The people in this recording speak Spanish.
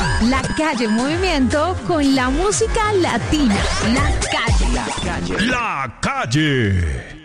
La calle en movimiento con la música latina. La calle. La calle.